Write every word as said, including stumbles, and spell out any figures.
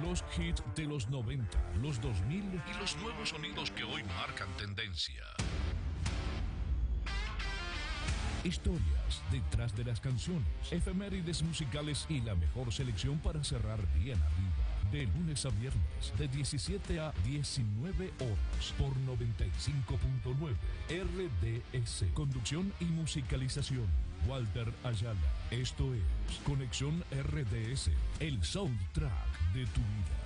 Los hits de los noventa, los dos mil y los nuevos sonidos que hoy marcan tendencia. Historias detrás de las canciones, efemérides musicales y la mejor selección para cerrar bien arriba. De lunes a viernes, de diecisiete a diecinueve horas, por noventa y cinco punto nueve R D S. Conducción y musicalización, Walter Ayala. Esto es Conexión R D S, el soundtrack de tu vida.